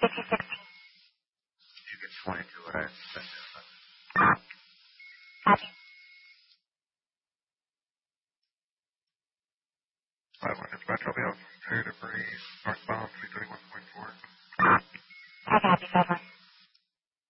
You can explain to what I said. 500 Metro Bill, 2 degrees.